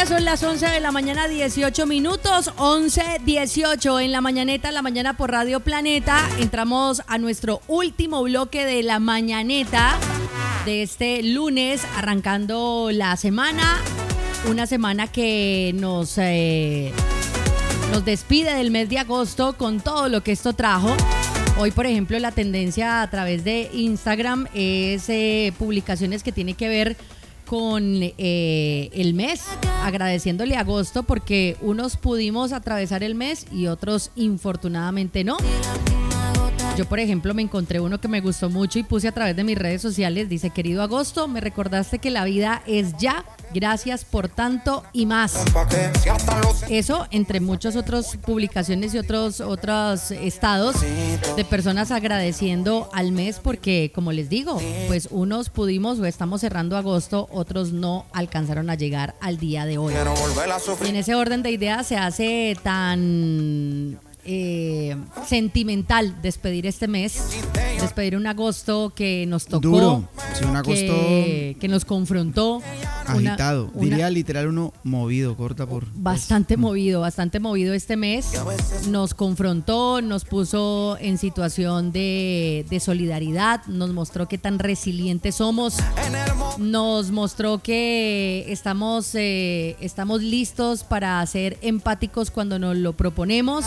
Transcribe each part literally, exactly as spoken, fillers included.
son las once de la mañana, dieciocho minutos, once dieciocho en la mañaneta, la mañana por Radio Planeta. Entramos a nuestro último bloque de la mañaneta de este lunes, arrancando la semana, una semana que nos, eh, nos despide del mes de agosto con todo lo que esto trajo. Hoy, por ejemplo, la tendencia a través de Instagram es eh, publicaciones que tienen que ver con eh, el mes, agradeciéndole a agosto porque unos pudimos atravesar el mes y otros infortunadamente no. Yo, por ejemplo, me encontré uno que me gustó mucho y puse a través de mis redes sociales, dice: querido agosto, me recordaste que la vida es ya, gracias por tanto y más. Eso entre muchas otras publicaciones y otros, otros estados de personas agradeciendo al mes porque, como les digo, pues unos pudimos o estamos cerrando agosto, otros no alcanzaron a llegar al día de hoy. Y en ese orden de ideas se hace tan Eh, sentimental despedir este mes, despedir un agosto que nos tocó, duro, sí, un agosto que, que nos confrontó, agitado, una, diría una, literal uno movido, corta por bastante pues. movido, bastante movido este mes, nos confrontó, nos puso en situación de, de solidaridad, nos mostró qué tan resilientes somos, nos mostró que estamos, eh, estamos listos para ser empáticos cuando nos lo proponemos.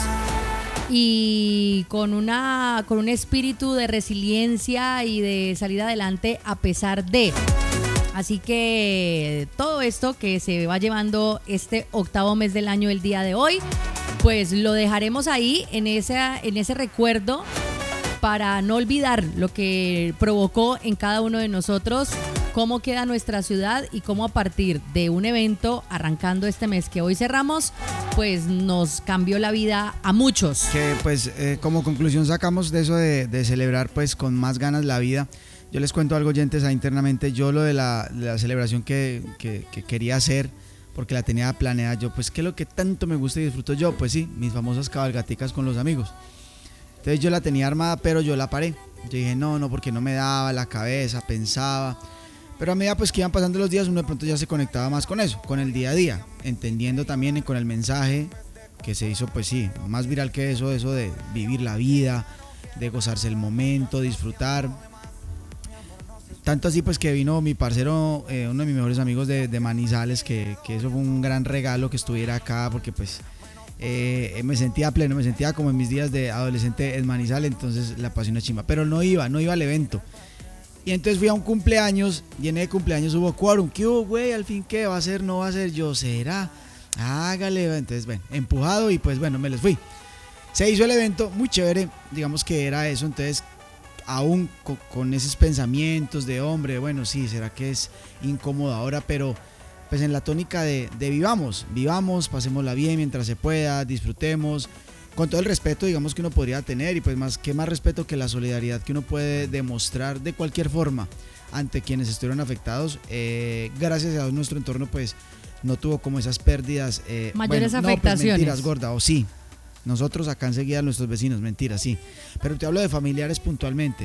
Y con una con un espíritu de resiliencia y de salir adelante a pesar de. Así que todo esto que se va llevando este octavo mes del año el día de hoy, pues lo dejaremos ahí en ese, en ese recuerdo para no olvidar lo que provocó en cada uno de nosotros, cómo queda nuestra ciudad y cómo a partir de un evento arrancando este mes que hoy cerramos, pues nos cambió la vida a muchos. Que pues eh, como conclusión sacamos de eso de, de celebrar pues con más ganas la vida. Yo les cuento algo, oyentes, ahí internamente, yo lo de la, de la celebración que, que, que quería hacer, porque la tenía planeada yo, pues ¿qué es lo que tanto me gusta y disfruto yo? Pues sí, mis famosas cabalgaticas con los amigos. Entonces yo la tenía armada, pero yo la paré. Yo dije no, no, porque no me daba la cabeza, pensaba. Pero a medida pues que iban pasando los días, uno de pronto ya se conectaba más con eso, con el día a día, entendiendo también con el mensaje que se hizo, pues sí, más viral que eso, eso de vivir la vida, de gozarse el momento, disfrutar. Tanto así pues que vino mi parcero, eh, uno de mis mejores amigos de, de Manizales, que, que eso fue un gran regalo que estuviera acá, porque pues eh, me sentía pleno, me sentía como en mis días de adolescente en Manizales, entonces la pasión es chimba, pero no iba, no iba al evento. Y entonces fui a un cumpleaños y en el cumpleaños hubo quórum. ¿Qué hubo, güey? Al fin, ¿qué va a ser? ¿No va a ser? Yo, ¿será? Hágale. Entonces, bueno, empujado y pues bueno, me les fui. Se hizo el evento, muy chévere, digamos que era eso. Entonces, aún con, con esos pensamientos de hombre, bueno, sí, ¿será que es incómodo ahora? Pero pues en la tónica de, de vivamos, vivamos, pasémosla bien mientras se pueda, disfrutemos. Con todo el respeto, digamos, que uno podría tener, y pues más que más respeto que la solidaridad que uno puede demostrar de cualquier forma ante quienes estuvieron afectados. Eh, gracias a Dios nuestro entorno pues no tuvo como esas pérdidas. Eh, Mayores bueno, afectaciones. No, pues mentiras, gorda, o sí. Nosotros acá enseguida nuestros vecinos, mentiras, sí. Pero te hablo de familiares puntualmente.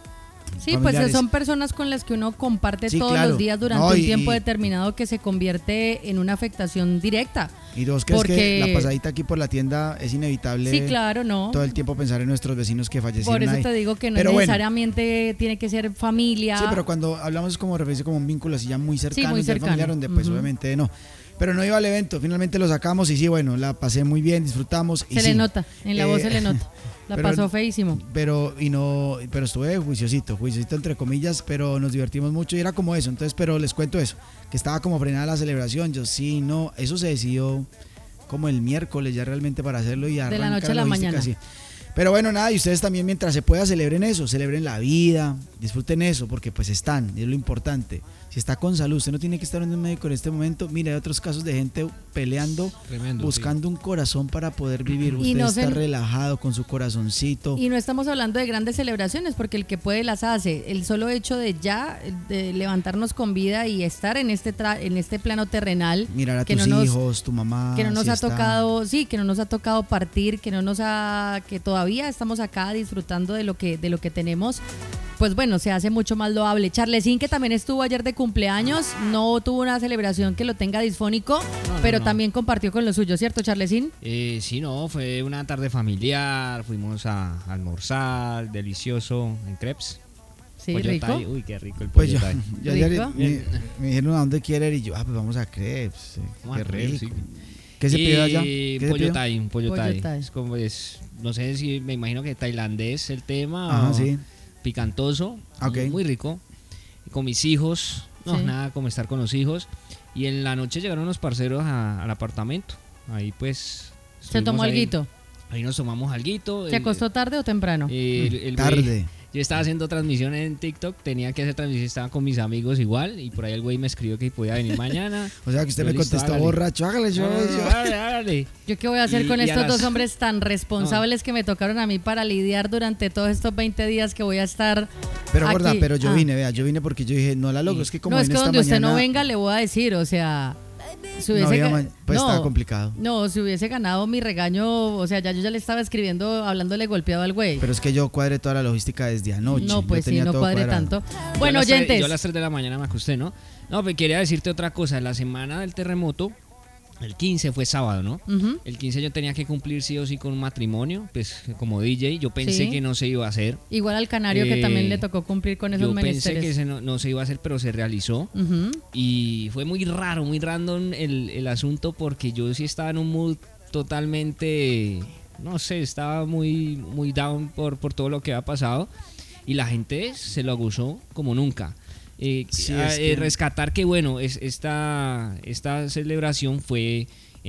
Sí, pues son personas con las que uno comparte sí, todos claro. los días durante no, y, un tiempo determinado que se convierte en una afectación directa. Y dos, ¿crees porque... que la pasadita aquí por la tienda es inevitable? Sí, claro, no. Todo el tiempo pensar en nuestros vecinos que fallecieron. Por eso ahí. te digo que no pero necesariamente bueno. tiene que ser familia. Sí, pero cuando hablamos es como referirse como un vínculo así ya muy cercano, sí, muy cercano. familiar, donde pues uh-huh. obviamente no. Pero no iba al evento, finalmente lo sacamos y sí, bueno, la pasé muy bien, disfrutamos. Se y le sí. nota, en la eh, voz se le nota. La pero, pasó feísimo. Pero y no, pero estuve juiciosito, juiciosito entre comillas, pero nos divertimos mucho y era como eso. Entonces, pero les cuento eso, que estaba como frenada la celebración. Yo sí, no, eso se decidió como el miércoles ya realmente para hacerlo y arrancar de la noche a la mañana. Así. Pero bueno, nada, y ustedes también mientras se pueda celebren eso, celebren la vida, disfruten eso, porque pues están, es lo importante. Si está con salud, usted no tiene que estar en un médico en este momento. Mira, hay otros casos de gente peleando, Tremendo, buscando sí. un corazón para poder vivir. Usted no está se... relajado con su corazoncito. Y no estamos hablando de grandes celebraciones, porque el que puede las hace. El solo hecho de ya de levantarnos con vida y estar en este tra... en este plano terrenal. Mirar a que tus no nos, hijos, tu mamá. Que no nos si ha está... tocado, sí, que no nos ha tocado partir, que no nos ha, que todavía estamos acá disfrutando de lo que, de lo que tenemos. pues bueno, se hace mucho más loable. Charlesín, que también estuvo ayer de cumpleaños, no tuvo una celebración que lo tenga disfónico, no, no, pero no. también compartió con lo suyo, ¿cierto, Charlesín? Eh, sí, no, fue una tarde familiar, fuimos a, a almorzar, delicioso, en crepes. Sí, pollo rico. Thai. Uy, qué rico el pollo pues yo, Thai. Yo ayer me, me dijeron a dónde quiere ir y yo, ah, pues vamos a crepes. Eh, qué rico. Sí. ¿Qué se pidió allá? ¿Qué pollo Thai, un pollo, pollo thai. thai. Es como es, no sé si me imagino que tailandés el tema. Ajá, o sí. Picantoso, okay. muy rico. Con mis hijos, no, sí. nada como estar con los hijos. Y en la noche llegaron unos parceros a, al apartamento. Ahí pues. ¿Se tomó ahí, alguito? Ahí nos tomamos alguito. ¿Se acostó tarde o temprano? El, el tarde. Güey, yo estaba haciendo transmisiones en TikTok, tenía que hacer transmisión, estaba con mis amigos igual, y por ahí el güey me escribió que podía venir mañana. O sea que usted yo me listo, contestó hágale. borracho, hágale yo. No, yo. Hágale, hágale. ¿Yo qué voy a hacer y, con y estos las... dos hombres tan responsables no. que me tocaron a mí para lidiar durante todos estos veinte días que voy a estar Pero aquí? gorda, pero yo ah. vine, vea, yo vine porque yo dije, no la logro, es que como No, es en que esta donde mañana, usted no venga le voy a decir, o sea... Si no hubiese, había, pues no, estaba complicado. No, si hubiese ganado mi regaño, o sea, ya yo ya le estaba escribiendo, hablándole golpeado al güey. Pero es que yo cuadré toda la logística desde anoche. No, pues sí, no cuadré tanto. Yo bueno, oyentes. tres, yo a las tres de la mañana me acosté, ¿no? No, pues quería decirte otra cosa. La semana del terremoto, el quince fue sábado, ¿no? Uh-huh. El quince yo tenía que cumplir sí o sí con un matrimonio, pues como D J. Yo pensé sí. que no se iba a hacer. Igual al Canario eh, que también le tocó cumplir con esos yo menesteres. Yo pensé que se no, no se iba a hacer, pero se realizó. Uh-huh. Y fue muy raro, muy random el, el asunto, porque yo sí estaba en un mood totalmente, no sé, estaba muy, muy down por, por todo lo que había pasado. Y la gente se lo gozó como nunca. Eh, sí, a, es que... eh, rescatar que bueno es, esta, esta celebración fue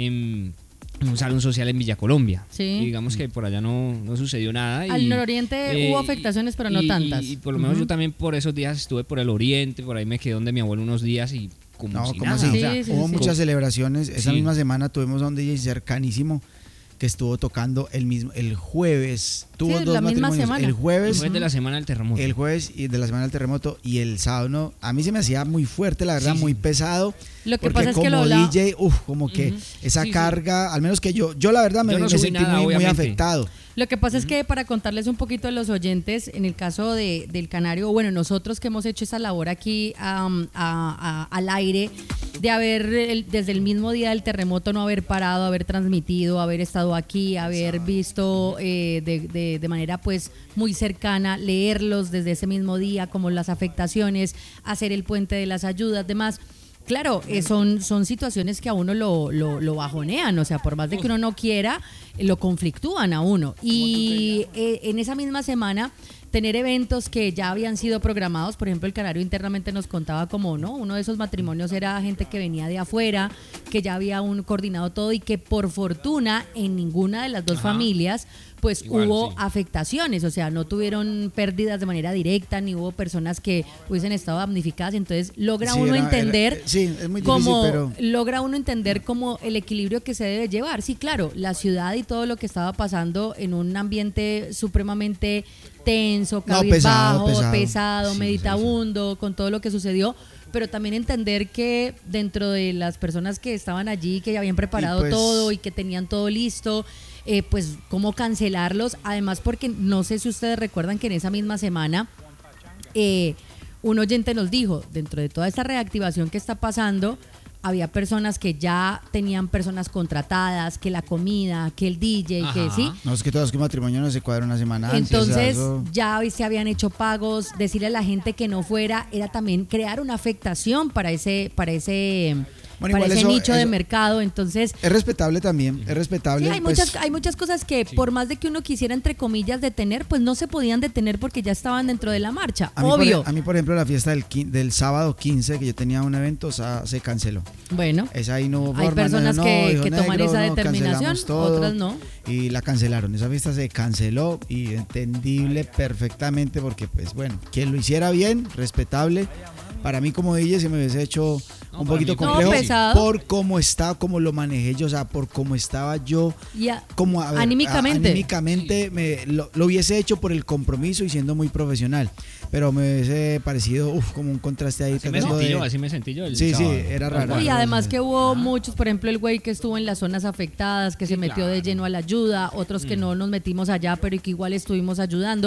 en un salón social en Villa Colombia. Sí. Y digamos que por allá no, no sucedió nada. Al y, nororiente eh, hubo afectaciones, pero no y, tantas. Y, y por lo menos uh-huh. yo también por esos días estuve por el oriente, por ahí me quedé donde mi abuelo unos días y como no, si como nada. Sí, o sea, sí, hubo sí, muchas sí. celebraciones. Esa sí. misma semana tuvimos a un D J cercanísimo que estuvo tocando el mismo el jueves. Tuvo sí, dos la misma matrimonios. Semana. El jueves. El jueves de la semana del terremoto. El jueves y de la semana del terremoto y el sábado. No, a mí se me hacía muy fuerte, la verdad, sí, muy sí. pesado. Lo que porque pasa es como que lo D J, uff, como que uh-huh. esa sí, carga, sí. al menos que yo, yo la verdad me, yo no me sentí nada, muy, muy afectado. Lo que pasa uh-huh. es que para contarles un poquito a los oyentes, en el caso de, del Canario, bueno, nosotros que hemos hecho esa labor aquí um, a, a, al aire, de haber, el, desde el mismo día del terremoto, no haber parado, haber transmitido, haber estado aquí, haber visto eh, de, de, de manera pues muy cercana, leerlos desde ese mismo día, como las afectaciones, hacer el puente de las ayudas, demás. Claro, eh, son, son situaciones que a uno lo, lo, lo bajonean, o sea, por más de que uno no quiera, eh, lo conflictúan a uno. Y eh, en esa misma semana, tener eventos que ya habían sido programados, por ejemplo, el Canario internamente nos contaba como, ¿no? Uno de esos matrimonios era gente que venía de afuera, que ya había un coordinado todo y que por fortuna en ninguna de las dos Ajá. familias pues Igual, hubo sí. afectaciones, o sea, no tuvieron pérdidas de manera directa, ni hubo personas que hubiesen estado damnificadas, entonces logra sí, uno era, entender era, sí, es muy como, difícil, pero... logra uno entender como el equilibrio que se debe llevar. Sí, claro, la ciudad y todo lo que estaba pasando en un ambiente supremamente tenso, cabizbajo, no, pesado, pesado, pesado sí, meditabundo, sí, sí. con todo lo que sucedió, pero también entender que dentro de las personas que estaban allí, que ya habían preparado y pues, todo y que tenían todo listo, eh, pues cómo cancelarlos, además porque no sé si ustedes recuerdan que en esa misma semana eh, un oyente nos dijo, dentro de toda esta reactivación que está pasando, había personas que ya tenían personas contratadas, que la comida, que el D J, Ajá. que sí. No, es que todos que matrimonio no se cuadra una semana antes. Entonces, o sea, eso... ya hoy se habían hecho pagos, decirle a la gente que no fuera, era también crear una afectación para ese, para ese, bueno, para ese eso, nicho eso, de mercado. Entonces, es respetable también, es respetable. Sí, hay, pues, muchas, hay muchas cosas que sí. por más de que uno quisiera, entre comillas, detener, pues no se podían detener porque ya estaban dentro de la marcha, a mí obvio. Por, a mí, por ejemplo, la fiesta del, del sábado quince, que yo tenía un evento, o sea, se canceló. Bueno, esa ahí no hay forma, personas no, que, dijo, que toman negro, esa no, determinación, todo, otras no. Y la cancelaron, esa fiesta se canceló y entendible perfectamente porque, pues bueno, quien lo hiciera bien, respetable. Para mí como D J se me hubiese hecho no, un poquito complejo no, por cómo estaba, cómo lo manejé yo, o sea, por cómo estaba yo, a, como a ver, anímicamente, a, anímicamente sí. me, lo, lo hubiese hecho por el compromiso y siendo muy profesional, pero me hubiese parecido uf, como un contraste ahí. Así me sentí de, yo, así me sentí yo. El sí, sábado. sí, era raro. Y además que hubo muchos, por ejemplo, el güey que estuvo en las zonas afectadas, que sí, se metió claro. de lleno a la ayuda, otros que mm. no nos metimos allá, pero que igual estuvimos ayudando.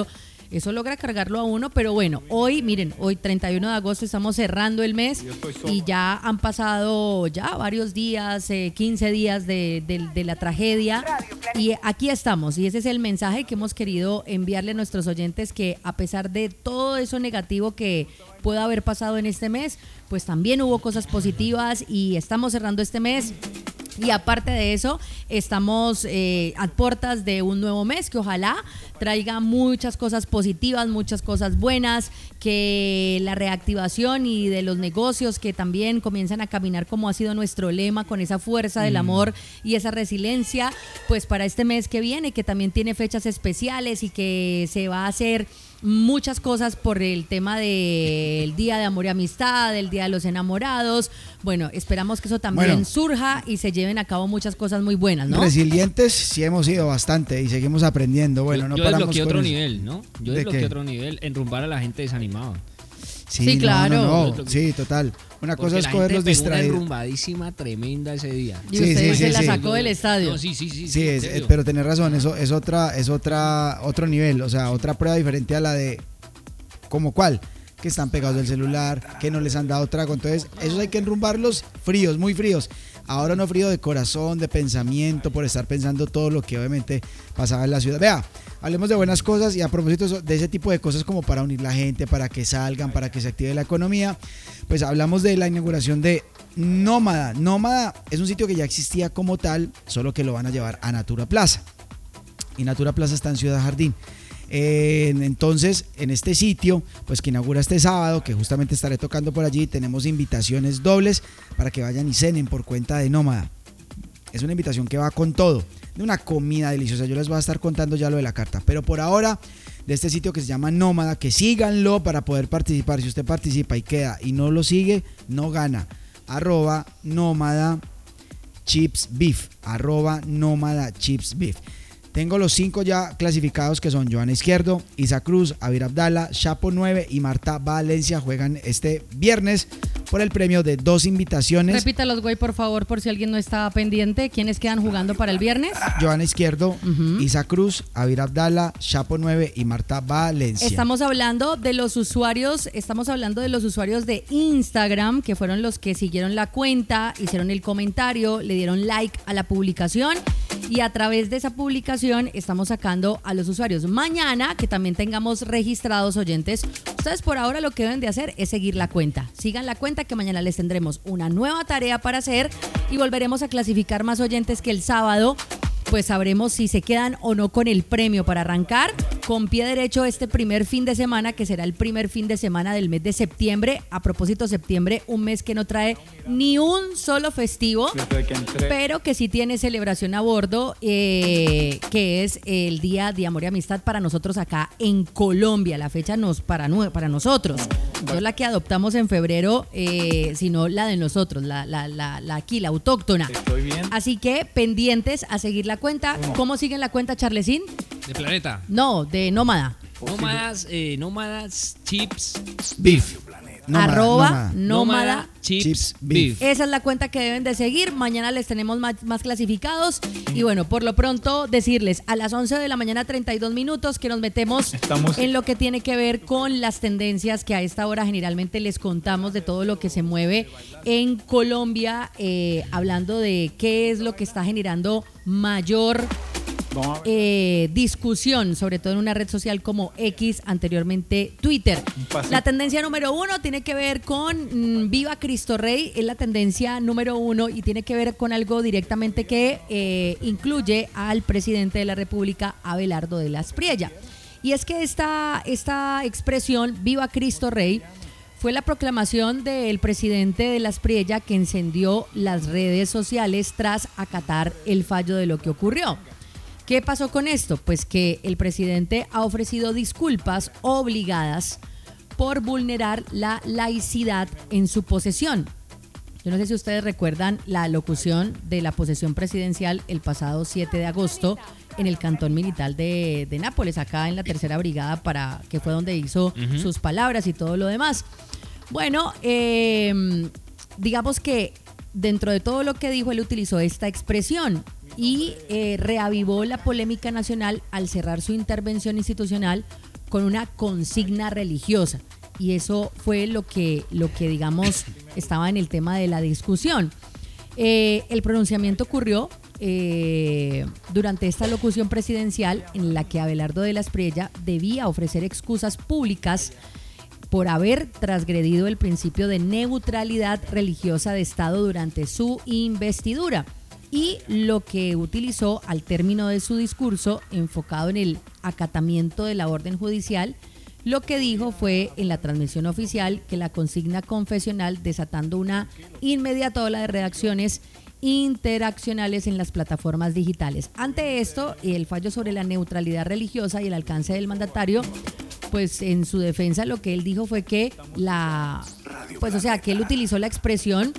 eso logra cargarlo a uno, pero bueno, hoy, miren, hoy treinta y uno de agosto estamos cerrando el mes y ya han pasado ya varios días, eh, quince días de, de, de la tragedia y aquí estamos y ese es el mensaje que hemos querido enviarle a nuestros oyentes, que a pesar de todo eso negativo que pueda haber pasado en este mes, pues también hubo cosas positivas y estamos cerrando este mes. Y aparte de eso, estamos eh, a puertas de un nuevo mes que ojalá traiga muchas cosas positivas, muchas cosas buenas, que la reactivación y de los negocios que también comienzan a caminar como ha sido nuestro lema, con esa fuerza del amor y esa resiliencia, pues para este mes que viene, que también tiene fechas especiales y que se va a hacer muchas cosas por el tema del Día de Amor y Amistad, del Día de los Enamorados. Bueno, esperamos que eso también bueno, surja y se lleven a cabo muchas cosas muy buenas, ¿no? Resilientes sí hemos sido bastante y seguimos aprendiendo. Bueno, yo, no yo paramos desbloqueé con otro eso. nivel, ¿no? Yo ¿De desbloqueé qué? otro nivel, enrumbar a la gente desanimada. Sí, Sí, no, claro. no, no, sí, total. Una Porque cosa es la cogerlos gente pegó una distraídos. enrumbadísima tremenda ese día. Y Sí, usted sí, se sí, la sí. sacó del estadio. No, sí, sí, sí. Sí, en es, serio. pero tenés razón, eso es otra, es otra, otro nivel, o sea, otra prueba diferente a la de, ¿como cuál? Que están pegados del celular, que no les han dado trago, entonces esos hay que enrumbarlos fríos, muy fríos. Ahora no frío de corazón, de pensamiento, por estar pensando todo lo que obviamente pasaba en la ciudad. Vea, hablemos de buenas cosas y a propósito de ese tipo de cosas como para unir la gente, para que salgan, para que se active la economía, pues hablamos de la inauguración de Nómada. Nómada es un sitio que ya existía como tal, solo que lo van a llevar a Natura Plaza. Y Natura Plaza está en Ciudad Jardín. Eh, entonces, en este sitio, pues que inaugura este sábado, que justamente estaré tocando por allí, tenemos invitaciones dobles para que vayan y cenen por cuenta de Nómada. Es una invitación que va con todo, de una comida deliciosa. Yo les voy a estar contando ya lo de la carta, pero por ahora, de este sitio que se llama Nómada, que síganlo para poder participar. Si usted participa y queda y no lo sigue, no gana. Arroba Nómada Chips Beef, arroba Nómada Chips Beef. Tengo los cinco ya clasificados, que son Joana Izquierdo, Isa Cruz, Avir Abdala, Chapo nueve y Marta Valencia. Juegan este viernes por el premio de dos invitaciones. Repítalos, güey, por favor, por si alguien no estaba pendiente. ¿Quiénes quedan jugando para el viernes? Joana Izquierdo, Uh-huh. Isa Cruz, Avir Abdala, Chapo nueve y Marta Valencia. Estamos hablando de los usuarios, estamos hablando de los usuarios de Instagram, que fueron los que siguieron la cuenta, hicieron el comentario, le dieron like a la publicación. Y a través de esa publicación estamos sacando a los usuarios. Mañana, que también tengamos registrados oyentes, ustedes por ahora lo que deben de hacer es seguir la cuenta. Sigan la cuenta, que mañana les tendremos una nueva tarea para hacer y volveremos a clasificar más oyentes, que el sábado pues sabremos si se quedan o no con el premio para arrancar con pie derecho este primer fin de semana, que será el primer fin de semana del mes de septiembre. A propósito, septiembre, un mes que no trae ni un solo festivo, pero que sí tiene celebración a bordo, eh, que es el Día de Amor y Amistad para nosotros acá en Colombia. La fecha nos para, para nosotros, no la que adoptamos en febrero, eh, sino la de nosotros, la, la, la, la aquí, la autóctona. Así que pendientes a seguir la cuenta. ¿Cómo siguen la cuenta, Charlesín? De Planeta. No, de Nómada. Nómadas, eh, Nómadas Chips Beef. Nómada, Arroba Nómada. Nómada Chips, Chips Beef. Esa es la cuenta que deben de seguir. Mañana les tenemos más, más clasificados. Y bueno, por lo pronto decirles a las once de la mañana, treinta y dos minutos, que nos metemos Estamos- en lo que tiene que ver con las tendencias que a esta hora generalmente les contamos de todo lo que se mueve en Colombia, eh, hablando de qué es lo que está generando mayor Vamos a ver. eh, discusión, sobre todo en una red social como X, anteriormente Twitter. Un pasito. La tendencia número uno tiene que ver con mm, Viva Cristo Rey, es la tendencia número uno y tiene que ver con algo directamente que eh, incluye al presidente de la República, Abelardo de la Espriella. Y es que esta, esta expresión, Viva Cristo Rey, fue la proclamación del presidente de la Espriella, que encendió las redes sociales tras acatar el fallo de lo que ocurrió. ¿Qué pasó con esto? Pues que el presidente ha ofrecido disculpas obligadas por vulnerar la laicidad en su posesión. Yo no sé si ustedes recuerdan la locución de la posesión presidencial el pasado siete de agosto en el cantón militar de, de Nápoles, acá en la tercera brigada, para que fue donde hizo uh-huh. sus palabras y todo lo demás. Bueno, eh, digamos que dentro de todo lo que dijo, él utilizó esta expresión y eh, reavivó la polémica nacional al cerrar su intervención institucional con una consigna religiosa. Y eso fue lo que, lo que digamos, estaba en el tema de la discusión. Eh, el pronunciamiento ocurrió eh, durante esta locución presidencial en la que Abelardo de la Espriella debía ofrecer excusas públicas por haber transgredido el principio de neutralidad religiosa de Estado durante su investidura. Y lo que utilizó al término de su discurso, enfocado en el acatamiento de la orden judicial, lo que dijo fue en la transmisión oficial que la consigna confesional, desatando una inmediata ola de reacciones interaccionales en las plataformas digitales. Ante esto, el fallo sobre la neutralidad religiosa y el alcance del mandatario, pues en su defensa lo que él dijo fue que la, pues o sea, que él utilizó la expresión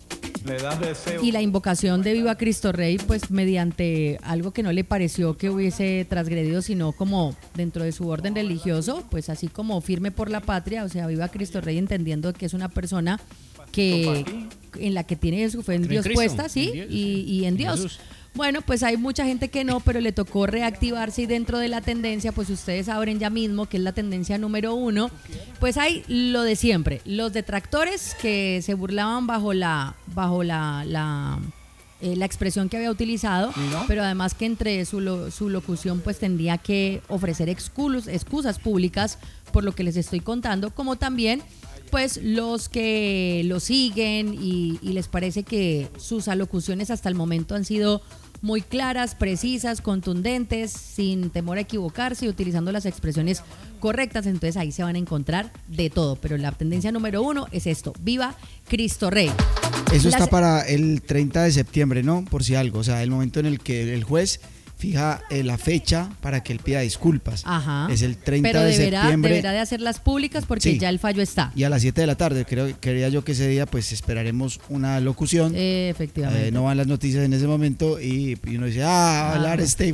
y la invocación de Viva Cristo Rey, pues mediante algo que no le pareció que hubiese transgredido, sino como dentro de su orden religioso, pues así como firme por la patria, o sea, Viva Cristo Rey, entendiendo que es una persona que en la que tiene su fe en Dios puesta, sí, y, y en Dios. Bueno, pues hay mucha gente que no, pero le tocó reactivarse y dentro de la tendencia, pues ustedes saben ya mismo que es la tendencia número uno, pues hay lo de siempre, los detractores que se burlaban bajo la, bajo la, la, eh, la expresión que había utilizado, ¿no? Pero además que entre su, lo, su locución pues tendría que ofrecer excusas, excusas públicas por lo que les estoy contando, como también pues los que lo siguen y, y les parece que sus alocuciones hasta el momento han sido muy claras, precisas, contundentes, sin temor a equivocarse y utilizando las expresiones correctas. Entonces ahí se van a encontrar de todo, pero la tendencia número uno es esto: Viva Cristo Rey. Eso Las... está para el treinta de septiembre, ¿no? Por si algo, o sea, el momento en el que el juez fija eh, la fecha para que él pida disculpas. Ajá. Es el treinta Pero de deberá, septiembre. deberá de hacerlas públicas porque sí, ya el fallo está. Y a las siete de la tarde, creo, creía yo que ese día pues esperaremos una locución. Eh, efectivamente. Eh, no van las noticias en ese momento y, y uno dice, ah, va a hablar ah. este.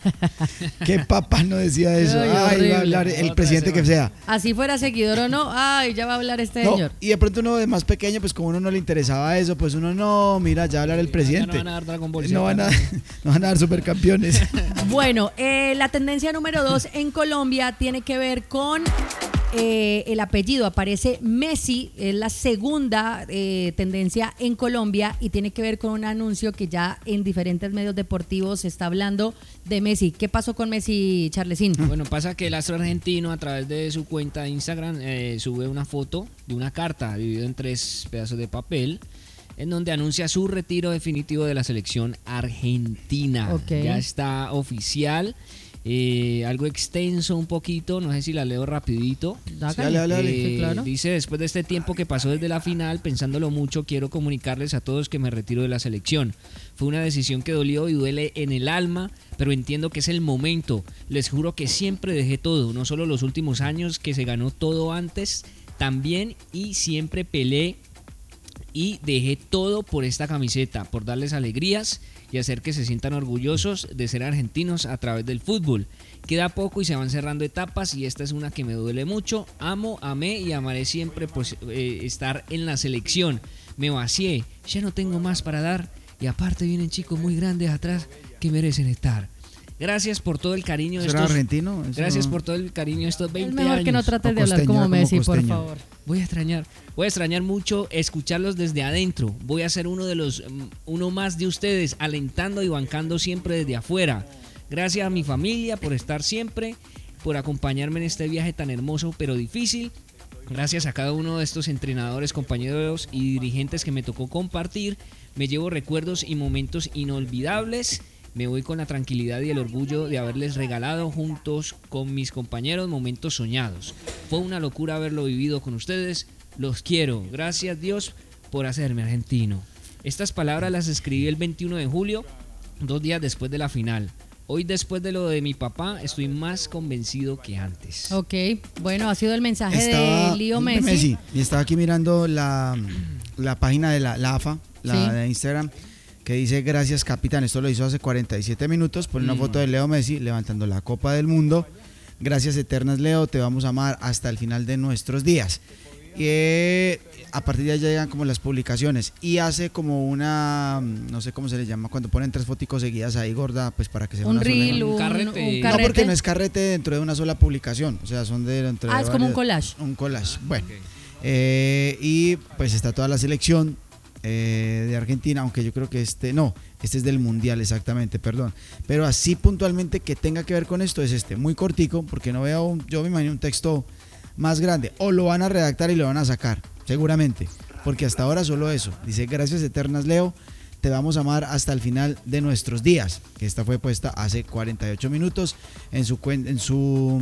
¿Qué papá no decía eso? Ay, Ay va a hablar el Otra presidente que sea. Así fuera seguidor o no, ay, ya va a hablar este no, señor. Y de pronto uno de más pequeño, pues como uno no le interesaba eso, pues uno no, mira, ya va a hablar el presidente. No van a dar Dragon Ball. No van a, no van a dar supercampeones. Bueno. Bueno, eh, la tendencia número dos en Colombia tiene que ver con eh, el apellido. Aparece Messi, es la segunda eh, tendencia en Colombia y tiene que ver con un anuncio que ya en diferentes medios deportivos se está hablando de Messi. ¿Qué pasó con Messi, Charlesín? Bueno, pasa que el astro argentino a través de su cuenta de Instagram eh, sube una foto de una carta dividida en tres pedazos de papel, en donde anuncia su retiro definitivo de la selección argentina. Okay. Ya está oficial, eh, algo extenso un poquito, no sé si la leo rapidito. Dale, dale, dale, eh, sí, claro. Dice, después de este tiempo que pasó desde la final, pensándolo mucho, quiero comunicarles a todos que me retiro de la selección. Fue una decisión que dolió y duele en el alma, pero entiendo que es el momento. Les juro que siempre dejé todo, no solo los últimos años que se ganó todo antes, también y siempre peleé y dejé todo por esta camiseta, por darles alegrías y hacer que se sientan orgullosos de ser argentinos a través del fútbol. Queda poco y se van cerrando etapas y esta es una que me duele mucho. Amo, amé y amaré siempre pues, eh, estar en la selección. Me vacié, ya no tengo más para dar y aparte vienen chicos muy grandes atrás que merecen estar. Gracias por todo el cariño de estos, argentino? Eso gracias no... por todo el cariño de estos veinte años. Es mejor años. que no trates de hablar como Messi, como por favor. Voy a extrañar, voy a extrañar mucho escucharlos desde adentro. Voy a ser uno de los, uno más de ustedes, alentando y bancando siempre desde afuera. Gracias a mi familia por estar siempre, por acompañarme en este viaje tan hermoso pero difícil. Gracias a cada uno de estos entrenadores, compañeros y dirigentes que me tocó compartir. Me llevo recuerdos y momentos inolvidables. Me voy con la tranquilidad y el orgullo de haberles regalado juntos con mis compañeros momentos soñados. Fue una locura haberlo vivido con ustedes. Los quiero. Gracias Dios por hacerme argentino. Estas palabras las escribí el veintiuno de julio, dos días después de la final. Hoy, después de lo de mi papá, estoy más convencido que antes. Ok, bueno, ha sido el mensaje estaba, de Leo Messi. Messi. Y estaba aquí mirando la, la página de la, la A F A, la sí. de Instagram, que dice gracias capitán. Esto lo hizo hace cuarenta y siete minutos. Pone una mm. foto de Leo Messi levantando la Copa del Mundo. Gracias eternas Leo, te vamos a amar hasta el final de nuestros días. Y eh, a partir de ahí llegan como las publicaciones y hace como una, no sé cómo se le llama, cuando ponen tres foticos seguidas ahí gorda, pues para que sea un una reel, sola. un, Un carrete. un No, carrete. porque no es carrete dentro de una sola publicación, o sea, son de dentro Ah, de es como un varias- collage. Un collage, Ah, bueno. ok. Eh, y pues está toda la selección eh, de Argentina, aunque yo creo que este, no, este es del Mundial exactamente, perdón. Pero así puntualmente que tenga que ver con esto es este, muy cortico, porque no veo, un- yo me imagino un texto más grande, o lo van a redactar y lo van a sacar, seguramente, porque hasta ahora solo eso. Dice, gracias eternas Leo, te vamos a amar hasta el final de nuestros días, que esta fue puesta hace cuarenta y ocho minutos en su cuen- en su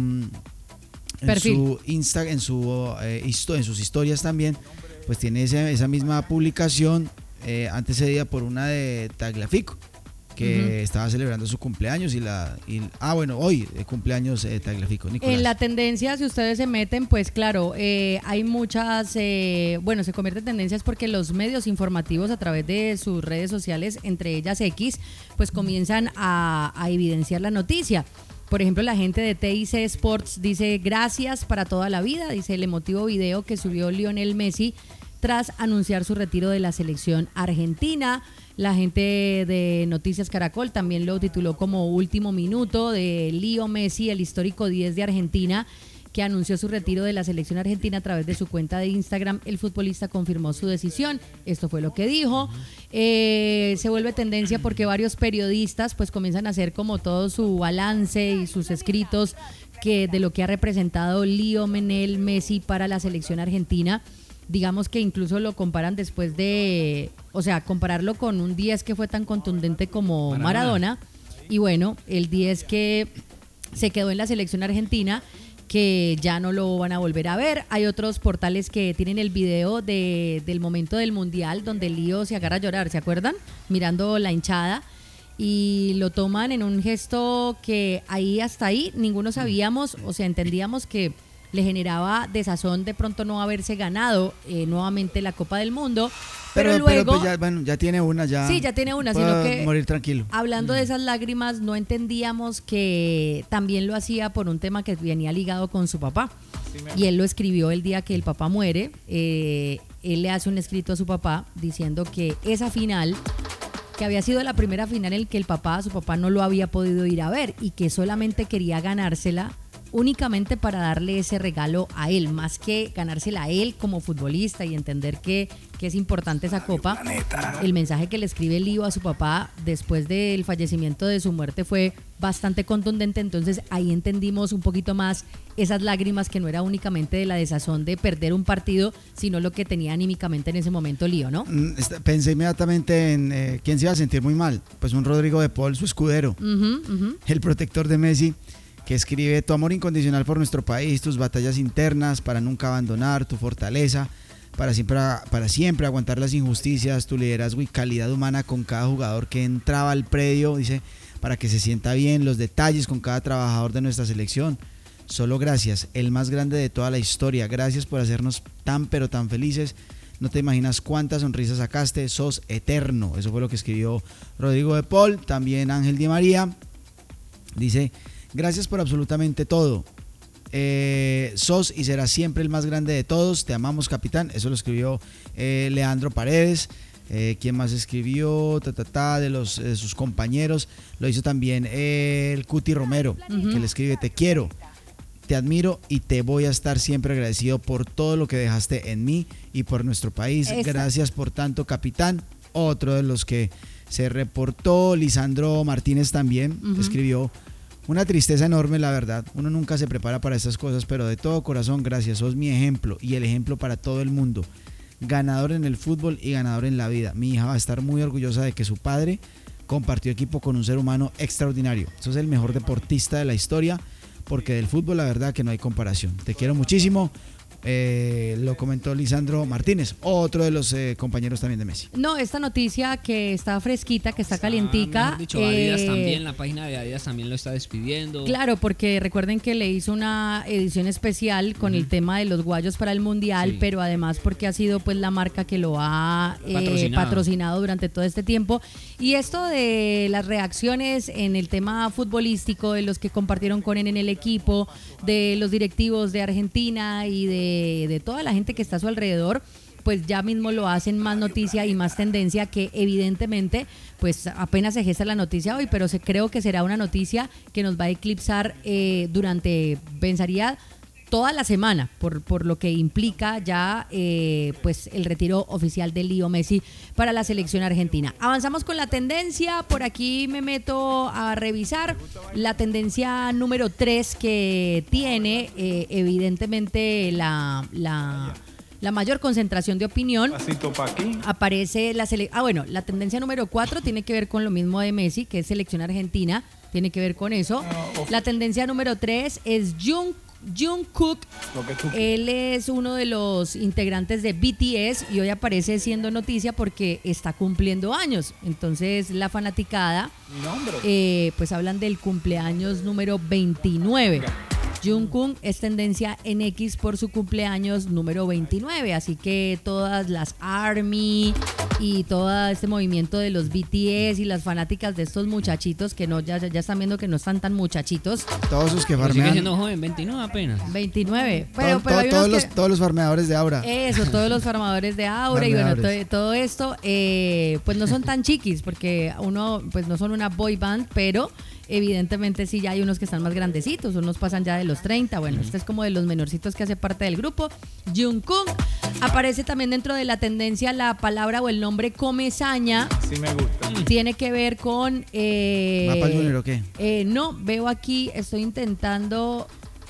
en Perfil. su Insta, en su eh, histo- en sus historias también, pues tiene ese- esa misma publicación eh, antecedida por una de Tagliafico, que Ujú. estaba celebrando su cumpleaños y la y- ah bueno, hoy eh, cumpleaños eh, Tagliafico, Nicolás. En la tendencia, si ustedes se meten, pues claro, eh, hay muchas, eh, bueno, se convierte en tendencias porque los medios informativos a través de sus redes sociales, entre ellas X, pues comienzan a, a evidenciar la noticia. Por ejemplo, la gente de T I C Sports dice gracias para toda la vida, dice el emotivo video que subió Lionel Messi tras anunciar su retiro de la selección argentina. La gente de Noticias Caracol también lo tituló como último minuto de Leo Messi, el histórico diez de Argentina, que anunció su retiro de la selección argentina a través de su cuenta de Instagram. El futbolista confirmó su decisión. Esto fue lo que dijo. Eh, se vuelve tendencia porque varios periodistas pues comienzan a hacer como todo su balance y sus escritos que de lo que ha representado Lionel Messi para la selección argentina. Digamos que incluso lo comparan después de, o sea, compararlo con un diez que fue tan contundente como Maradona. Maradona. Y bueno, el diez que se quedó en la selección argentina, que ya no lo van a volver a ver. Hay otros portales que tienen el video de, del momento del Mundial donde Lío se agarra a llorar, ¿se acuerdan? Mirando la hinchada. Y lo toman en un gesto que ahí hasta ahí ninguno sabíamos, o sea, entendíamos que le generaba desazón de pronto no haberse ganado eh, nuevamente la Copa del Mundo, pero, luego... pues ya, bueno, ya tiene una, ya. Sí, ya tiene una, puede sino que- morir tranquilo. Hablando de esas lágrimas, no entendíamos que también lo hacía por un tema que venía ligado con su papá. Y él lo escribió el día que el papá muere. Eh, él le hace un escrito a su papá diciendo que esa final, que había sido la primera final en que el papá, su papá no lo había podido ir a ver y que solamente quería ganársela únicamente para darle ese regalo a él, más que ganársela a él como futbolista y entender que, que es importante esa copa. El mensaje que le escribe Lío a su papá después del fallecimiento de su muerte fue bastante contundente, entonces ahí entendimos un poquito más esas lágrimas, que no era únicamente de la desazón de perder un partido, sino lo que tenía anímicamente en ese momento Lío, ¿no? Mm, esta- Pensé inmediatamente en eh, quién se iba a sentir muy mal. Pues un Rodrigo de Paul, su escudero, Ujú, ujú. el protector de Messi, que escribe: tu amor incondicional por nuestro país, tus batallas internas para nunca abandonar, tu fortaleza para siempre, para siempre aguantar las injusticias, tu liderazgo y calidad humana con cada jugador que entraba al predio, dice, para que se sienta bien, los detalles con cada trabajador de nuestra selección. Solo gracias, el más grande de toda la historia. Gracias por hacernos tan pero tan felices. No te imaginas cuántas sonrisas sacaste, sos eterno. Eso fue lo que escribió Rodrigo de Paul. También Ángel Di María dice: gracias por absolutamente todo. Eh, sos y serás siempre el más grande de todos. Te amamos, capitán. Eso lo escribió eh, Leandro Paredes. Eh, ¿Quién más escribió? Ta, ta, ta, de, los, de sus compañeros. Lo hizo también eh, el Cuti Romero, Ujú. que le escribe: te quiero, te admiro y te voy a estar siempre agradecido por todo lo que dejaste en mí y por nuestro país. Esa- Gracias por tanto, capitán. Otro de los que se reportó, Lisandro Martínez también, Ujú. escribió: una tristeza enorme, la verdad. Uno nunca se prepara para estas cosas, pero de todo corazón, gracias. Sos mi ejemplo y el ejemplo para todo el mundo. Ganador en el fútbol y ganador en la vida. Mi hija va a estar muy orgullosa de que su padre compartió equipo con un ser humano extraordinario. Sos el mejor deportista de la historia, porque del fútbol la verdad que no hay comparación. Te quiero muchísimo. Eh, lo comentó Lisandro Martínez, otro de los eh, compañeros también de Messi. No, esta noticia que está fresquita, que está Ah, calientica. mejor dicho, Adidas eh, también, la página de Adidas también lo está despidiendo. Claro, porque recuerden que le hizo una edición especial con el tema de los guayos para el Mundial, Sí. pero además porque ha sido pues la marca que lo ha eh, Patrocinado. patrocinado durante todo este tiempo. Y esto de las reacciones en el tema futbolístico, de los que compartieron con él en el equipo, de los directivos de Argentina y de de, de toda la gente que está a su alrededor, pues ya mismo lo hacen más noticia y más tendencia, que evidentemente pues apenas se gesta la noticia hoy, pero se, creo que será una noticia que nos va a eclipsar eh, durante, pensaría, toda la semana, por, por lo que implica ya eh, pues el retiro oficial de Leo Messi para la selección argentina. Avanzamos con la tendencia, por aquí me meto a revisar la tendencia número tres que tiene eh, evidentemente la... la La mayor concentración de opinión. Aparece la sele- ah bueno, la tendencia número cuatro tiene que ver con lo mismo de Messi, que es selección argentina, tiene que ver con eso. La tendencia número tres es Jung Jungkook. Él es uno de los integrantes de B T S y hoy aparece siendo noticia porque está cumpliendo años. Entonces la fanaticada eh, pues hablan del cumpleaños número veintinueve. Jungkook es tendencia en X por su cumpleaños número veintinueve, así que todas las ARMY y todo este movimiento de los B T S y las fanáticas de estos muchachitos que no ya, ya están viendo que no están tan muchachitos. Todos los que Pero farmean. sigue siendo joven, veintinueve apenas. veintinueve. Pero, Todo- pero hay todo- todos, unos los, que- todos los farmeadores de Aura. Eso, todos los farmadores de Aura y bueno, Farmeadores. to- todo esto, eh, pues no son tan chiquis porque uno, pues no son una boy band, pero evidentemente sí ya hay unos que están más grandecitos, unos pasan ya de los treinta, bueno, este es como de los menorcitos que hace parte del grupo. Jungkook aparece también dentro de la tendencia la palabra o el nombre comezaña. Sí me gusta. Tiene que ver con... Eh, ¿Va pa'l Junior o qué? eh, no, veo aquí, estoy intentando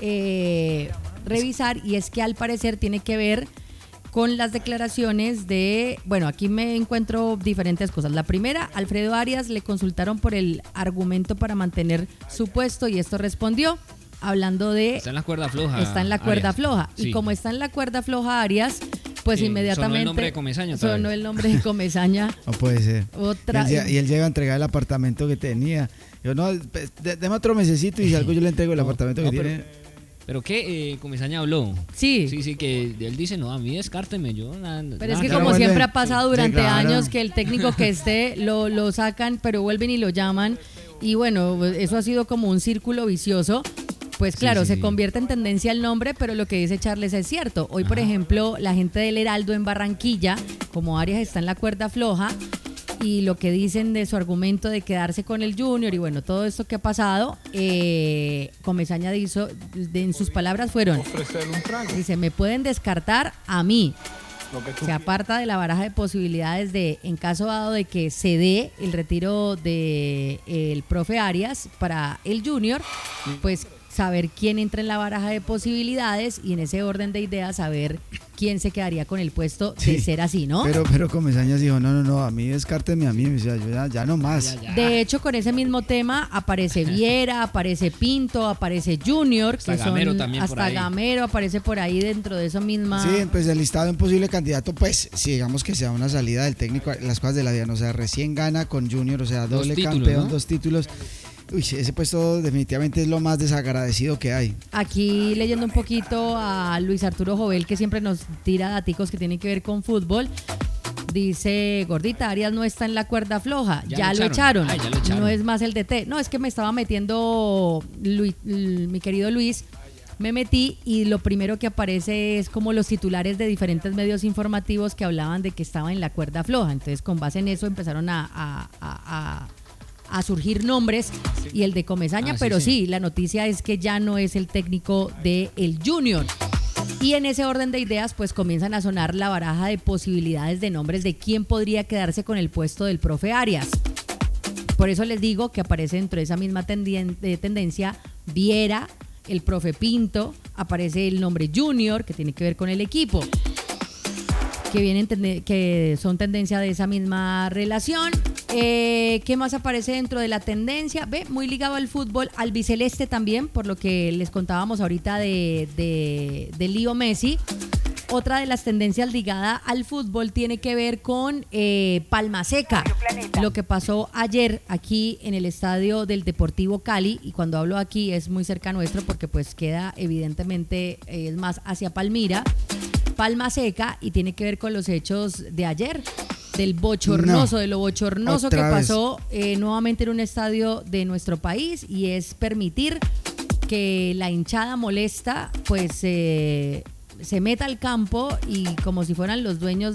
eh, revisar y es que al parecer tiene que ver con las declaraciones de, bueno, aquí me encuentro diferentes cosas. La primera, Alfredo Arias le consultaron por el argumento para mantener su puesto y esto respondió hablando de... Está en la cuerda floja. Está en la cuerda Arias. floja. Sí. Y como está en la cuerda floja Arias, pues Sí, inmediatamente... sonó el nombre de Comesaña otra Sonó vez. el nombre de Comesaña. No puede ser. Otra- Y él, lle- y él llega a entregar el apartamento que tenía. Yo, no, pues, de- deme otro mesecito y si algo yo le entrego el No, apartamento no, que pero- tiene. ¿Pero qué? Eh, Comesaña habló. Sí. Sí, sí, que él dice, no, a mí descárteme, yo nada. Pero es nada que ya como no siempre vuelven. ha pasado Sí, durante claro. años que el técnico que esté lo, lo sacan, pero vuelven y lo llaman. Y bueno, eso ha sido como un círculo vicioso. Pues claro, sí, se sí. convierte en tendencia el nombre, pero lo que dice Charles es cierto. Hoy, por Ajá. ejemplo, la gente del Heraldo en Barranquilla, como Arias está en la cuerda floja, y lo que dicen de su argumento de quedarse con el Junior y bueno, todo esto que ha pasado, eh, Comesaña dijo, de- en sus palabras fueron, Ofrecerle un trago. dice, me pueden descartar a mí. Lo que tú Se aparta de la baraja de posibilidades de, en caso dado de que se dé el retiro de el profe Arias para el Junior, pues saber quién entra en la baraja de posibilidades y en ese orden de ideas saber quién se quedaría con el puesto de Sí. ser así, ¿no? Pero, pero Comesañas dijo, no, no, no, a mí descárteme a mí. Me decía, yo ya, ya no más. Ya, ya. De hecho, con ese mismo tema aparece Viera, aparece Pinto, aparece Junior, Hasta que son Gamero también por hasta ahí. Gamero aparece por ahí dentro de esa misma. Sí, pues el listado de un posible candidato, pues, si digamos que sea una salida del técnico, las cosas de la vida, no, o sea, recién gana con Junior, o sea, Dos doble títulos, campeón, ¿no? dos títulos. Uy, ese puesto definitivamente es lo más desagradecido que hay. Aquí leyendo un poquito a Luis Arturo Jovel, que siempre nos tira daticos que tienen que ver con fútbol. Dice, Gordita, Arias no está en la cuerda floja, ya, Ya lo lo echaron, echaron. Ay, ya lo echaron. no es más el D T. No, es que me estaba metiendo, Luis- l- mi querido Luis, me metí y lo primero que aparece es como los titulares de diferentes medios informativos que hablaban de que estaba en la cuerda floja. Entonces, con base en eso empezaron a, a- a- a- a surgir nombres y el de Comesaña, Ah, sí, pero sí, sí. la noticia es que ya no es el técnico de el Junior. Y en ese orden de ideas, pues comienzan a sonar la baraja de posibilidades de nombres de quién podría quedarse con el puesto del profe Arias. Por eso les digo que aparece dentro de esa misma tendien- de tendencia Viera, el profe Pinto, aparece el nombre Junior, que tiene que ver con el equipo, que vienen tende- que son tendencia de esa misma relación. Eh, ¿Qué más aparece dentro de la tendencia? Ve, muy ligado al fútbol, al biceleste también, por lo que les contábamos ahorita de, de, de Leo Messi. Otra de las tendencias ligada al fútbol tiene que ver con eh, Palma Seca, lo que pasó ayer aquí en el estadio del Deportivo Cali, y cuando hablo aquí es muy cerca nuestro porque pues queda evidentemente, eh, es más hacia Palmira, Palma Seca, y tiene que ver con los hechos de ayer, del bochornoso, No. de lo bochornoso Otra que vez. pasó eh, nuevamente en un estadio de nuestro país, y es permitir que la hinchada molesta pues eh, se meta al campo y como si fueran los dueños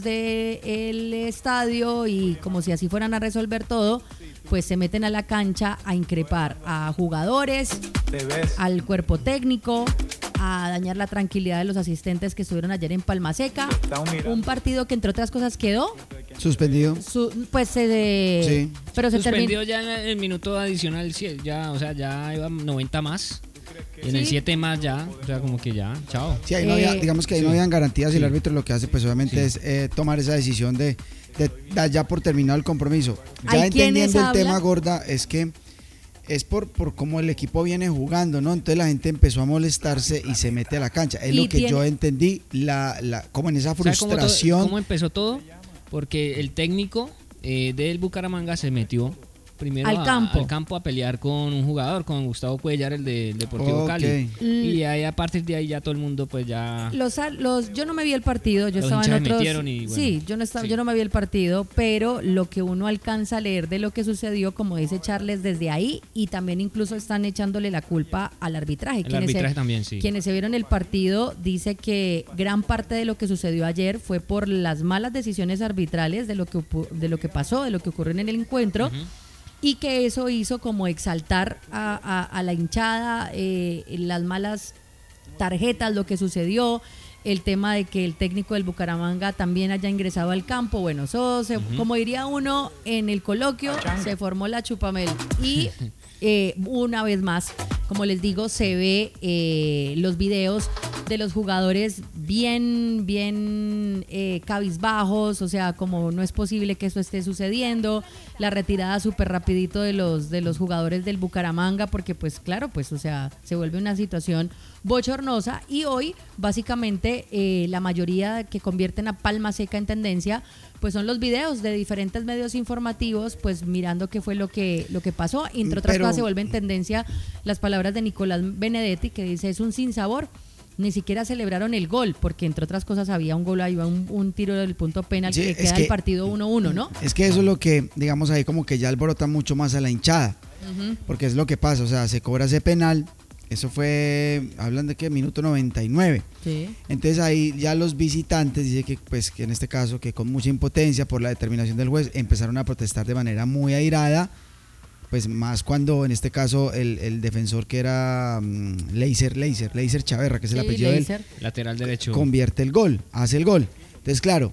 del estadio y como si así fueran a resolver todo, pues se meten a la cancha a increpar a jugadores, Te ves. al cuerpo técnico, a dañar la tranquilidad de los asistentes que estuvieron ayer en Palma Seca. Estamos mirando. Un partido que entre otras cosas quedó, Suspendido. su- pues se de, Sí. pero se Suspendió terminó. ya en el minuto adicional, sí, ya, o sea, ya iba noventa más. Y en el Sí. siete más ya, o sea, como que ya, chao. Sí, ahí no había, Eh, digamos que ahí sí. no habían garantías y el Sí. árbitro lo que hace pues obviamente Sí. es eh, tomar esa decisión de, de dar ya por terminado el compromiso. Ya Hay quienes entendiendo el hablan- tema, Gorda, es que es por, por cómo el equipo viene jugando, ¿no? Entonces la gente empezó a molestarse y se mete a la cancha. Es Y lo que tiene- yo entendí, la, la, como en esa ¿Sabe cómo, to- frustración. cómo empezó todo? Porque el técnico eh, del Bucaramanga se metió primero Al a- campo. al campo a pelear con un jugador, con Gustavo Cuellar, el del Deportivo Ok. Cali. Mm. Y ahí a partir de ahí ya todo el mundo pues ya... Los, ar- los, yo no me vi el partido, yo Los estaba en hinchas se otros. metieron y, bueno, sí, yo no estaba, sí. yo no me vi el partido, pero lo que uno alcanza a leer de lo que sucedió, como dice Charles, desde ahí, y también incluso están echándole la culpa al arbitraje. El Quienes arbitraje se, también, sí. Quienes se vieron el partido dice que gran parte de lo que sucedió ayer fue por las malas decisiones arbitrales de lo que opu- de lo que pasó, de lo que ocurrió en el encuentro. Ujú. Y que eso hizo como exaltar a, a- a la hinchada, eh, las malas tarjetas, lo que sucedió, el tema de que el técnico del Bucaramanga también haya ingresado al campo. Bueno, eso, se- como diría uno en el coloquio, se formó la chupamel. Y eh, una vez más, como les digo, se ve eh, los videos de los jugadores bien, bien eh, cabizbajos, o sea, como no es posible que eso esté sucediendo, la retirada súper rapidito de los, de los jugadores del Bucaramanga, porque pues claro, pues o sea, se vuelve una situación bochornosa y hoy básicamente eh, la mayoría que convierten a Palma Seca en tendencia, pues son los videos de diferentes medios informativos, pues mirando qué fue lo que, lo que pasó, entre otras Pero- cosas se vuelven tendencia las palabras de Nicolás Benedetti, que dice es un sinsabor. Ni siquiera celebraron el gol, porque entre otras cosas había un gol, había un, un tiro del punto penal Sí, que es queda que- el partido uno uno, ¿no? Es que eso es lo que, digamos, ahí como que ya alborota mucho más a la hinchada. Porque es lo que pasa, o sea, se cobra ese penal. Eso fue, hablan de que minuto noventa y nueve. Sí. Entonces ahí ya los visitantes, dice que pues que en este caso que con mucha impotencia por la determinación del juez empezaron a protestar de manera muy airada, pues más cuando en este caso el, el defensor que era um, Leiser, Leiser, Leiser Chaverra, que es el Sí, apellido de él, Leiser. Lateral derecho. convierte el gol, hace el gol. Entonces claro,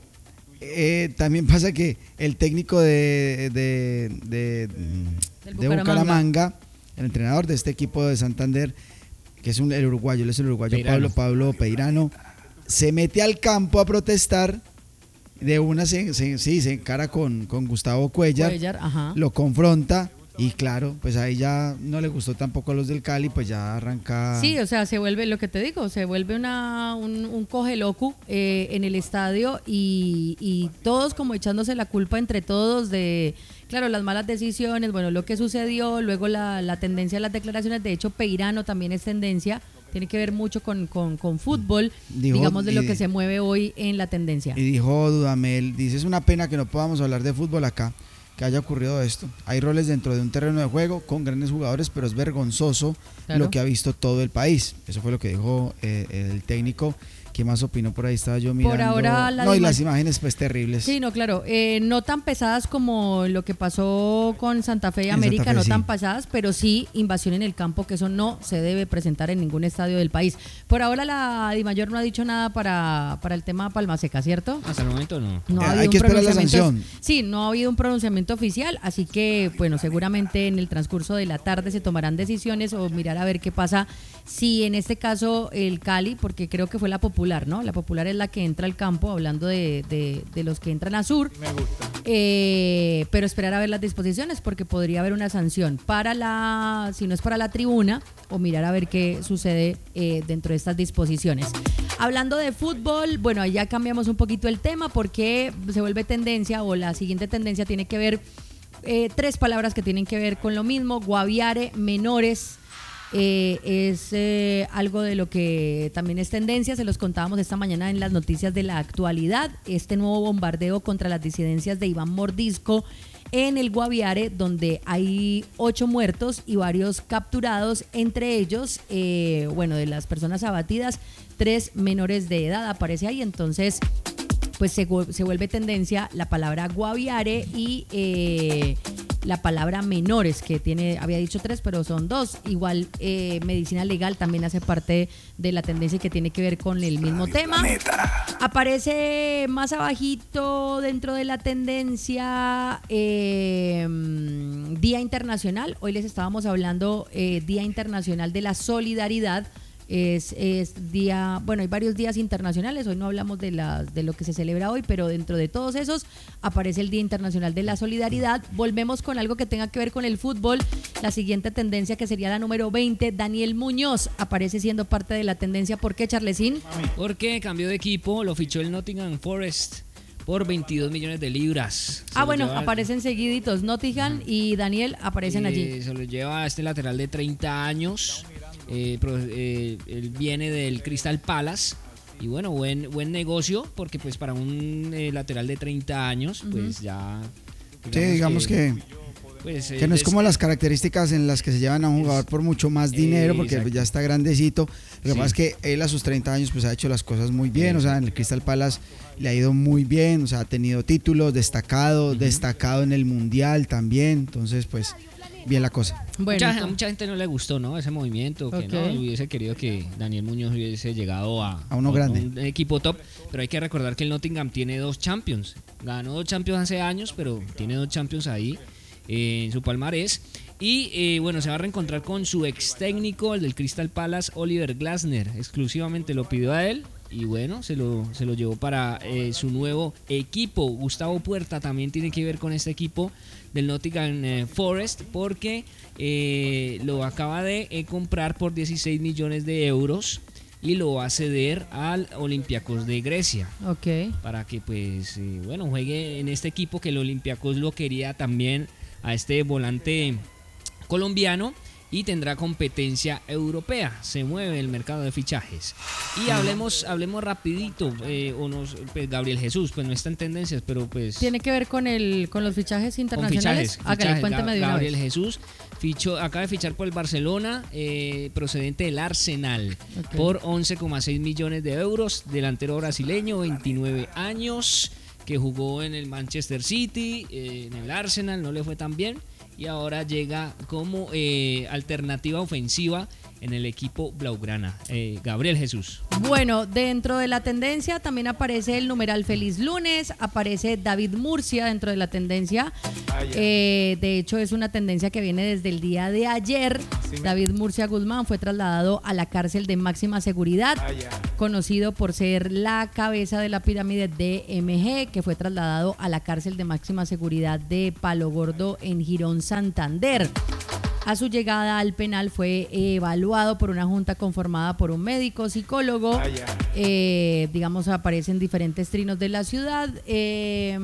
eh, también pasa que el técnico de, de, de, Del de Bucaramanga. Bucaramanga, el entrenador de este equipo de Santander, que es un, el uruguayo, él es el uruguayo Peirano. Pablo, Pablo Peirano, se mete al campo a protestar, de una se, se- sí, se encara con, con Gustavo Cuellar, Cuellar, ajá. lo confronta y claro, pues ahí ya no le gustó tampoco a los del Cali, pues ya arranca... Sí, o sea, se vuelve lo que te digo, se vuelve una, un, un coge loco eh, en el estadio y, y todos como echándose la culpa entre todos de, claro, las malas decisiones, bueno, lo que sucedió, luego la, la tendencia de las declaraciones, de hecho Peirano también es tendencia, tiene que ver mucho con, con, con fútbol, Dijo- digamos de lo y- que se mueve hoy en la tendencia. Y dijo Dudamel, dice, es una pena que no podamos hablar de fútbol acá, que haya ocurrido esto. Hay roles dentro de un terreno de juego con grandes jugadores, pero es vergonzoso Claro. lo que ha visto todo el país. Eso fue lo que dijo eh, el técnico. ¿Qué más opinó? Por ahí estaba yo mirando. ahora la no, y ima- las imágenes pues terribles. Sí, no, claro, eh, no tan pesadas como lo que pasó con Santa Fe y En América, Santa Fe, no sí. tan pesadas, pero sí invasión en el campo, que eso no se debe presentar en ningún estadio del país. Por ahora la Dimayor no ha dicho nada para, para el tema Palma Seca, ¿cierto? Hasta el momento no. No Eh, ha habido hay que un esperar la pronunciamiento- sanción. Sí, no ha habido un pronunciamiento oficial, así que, bueno, seguramente en el transcurso de la tarde se tomarán decisiones o mirar a ver qué pasa si en este caso el Cali, porque creo que fue la Popular, ¿no? La Popular es la que entra al campo, hablando de, de, de los que entran a Sur. Me gusta. Eh, pero esperar a ver las disposiciones porque podría haber una sanción para la, si no es para la tribuna, o mirar a ver qué sucede eh, dentro de estas disposiciones. Hablando de fútbol, bueno, ahí ya cambiamos un poquito el tema porque se vuelve tendencia, o la siguiente tendencia tiene que ver, eh, tres palabras que tienen que ver con lo mismo: Guaviare, menores. Eh, es eh, algo de lo que también es tendencia, se los contábamos esta mañana en las noticias de la actualidad, este nuevo bombardeo contra las disidencias de Iván Mordisco en el Guaviare, donde hay ocho muertos y varios capturados, entre ellos, eh, bueno, de las personas abatidas, tres menores de edad, aparece ahí. Entonces, pues se, se vuelve tendencia la palabra Guaviare y eh, la palabra menores, que tiene, había dicho tres, pero son dos. Igual eh, medicina legal también hace parte de la tendencia que tiene que ver con el mismo Radio tema. Planeta. Aparece más abajito dentro de la tendencia eh, Día Internacional. Hoy les estábamos hablando eh, Día Internacional de la Solidaridad. Es, es día, bueno, hay varios días internacionales, hoy no hablamos de, la, de lo que se celebra hoy, pero dentro de todos esos aparece el Día Internacional de la Solidaridad. Volvemos con algo que tenga que ver con el fútbol. La siguiente tendencia, que sería la número veinte, Daniel Muñoz, aparece siendo parte de la tendencia. ¿Por qué, Charlesín? Porque cambió de equipo, lo fichó el Nottingham Forest por veintidós millones de libras. Se ah, bueno, lleva... aparecen seguiditos. Nottingham uh-huh. y Daniel aparecen eh, allí. Se lo lleva este lateral de treinta años. Eh, pero, eh, él viene del Crystal Palace y bueno, buen buen negocio, porque pues para un eh, lateral de treinta años, pues uh-huh. ya digamos sí, digamos que, que, pues, que no es como las características en las que se llevan a un jugador es, por mucho más dinero, porque exacto. ya está grandecito. Lo que sí. pasa es que él a sus treinta años pues ha hecho las cosas muy bien, sí. o sea, en el Crystal Palace le ha ido muy bien, o sea, ha tenido títulos, destacado, uh-huh. destacado en el Mundial también, entonces pues bien la cosa. Bueno, mucha, mucha gente no le gustó, ¿no? Ese movimiento, okay. que no hubiese querido que Daniel Muñoz hubiese llegado a, a uno a, grande. A un equipo top, pero hay que recordar que el Nottingham tiene dos Champions. Ganó dos Champions hace años, pero tiene dos Champions ahí eh, en su palmarés. Y eh, bueno, se va a reencontrar con su ex técnico, el del Crystal Palace, Oliver Glasner. Exclusivamente lo pidió a él. Y bueno, se lo, se lo llevó para eh, su nuevo equipo. Gustavo Puerta también tiene que ver con este equipo del Nottingham eh, Forest, porque eh, lo acaba de eh, comprar por dieciséis millones de euros y lo va a ceder al Olympiacos de Grecia. Okay. Para que pues, eh, bueno, juegue en este equipo, que el Olympiacos lo quería también a este volante colombiano. Y tendrá competencia europea. Se mueve el mercado de fichajes. Y hablemos hablemos rapidito. Eh, unos, pues Gabriel Jesús, pues no está en tendencias, pero pues... ¿Tiene que ver con el con los fichajes internacionales? Con fichajes, fichajes. Cuéntame de una Gabriel vez. Jesús fichó, acaba de fichar por el Barcelona, eh, procedente del Arsenal, okay. por once coma seis millones de euros. Delantero brasileño, veintinueve años, que jugó en el Manchester City, eh, en el Arsenal, no le fue tan bien. Y ahora llega como eh, alternativa ofensiva en el equipo blaugrana. Eh, Gabriel Jesús. Bueno, dentro de la tendencia también aparece el numeral Feliz Lunes, aparece David Murcia dentro de la tendencia. Ah, eh, de hecho, es una tendencia que viene desde el día de ayer. Sí. David Murcia Guzmán fue trasladado a la cárcel de máxima seguridad, ah, conocido por ser la cabeza de la pirámide de M G, que fue trasladado a la cárcel de máxima seguridad de Palo Gordo en Girón, Santander. A su llegada al penal fue evaluado por una junta conformada por un médico, psicólogo, ah, yeah. eh, digamos, aparecen diferentes trinos de la ciudad. Eh,